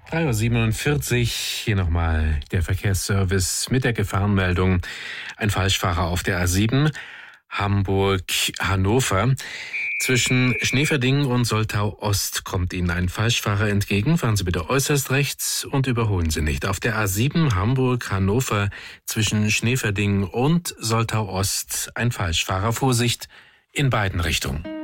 3:47 Uhr, hier nochmal der Verkehrsservice mit der Gefahrenmeldung. Ein Falschfahrer auf der A7, Hamburg-Hannover. Zwischen Schneeverding und Soltau Ost kommt Ihnen ein Falschfahrer entgegen. Fahren Sie bitte äußerst rechts und überholen Sie nicht. Auf der A7 Hamburg-Hannover zwischen Schneeverding und Soltau Ost ein Falschfahrer. Vorsicht in beiden Richtungen.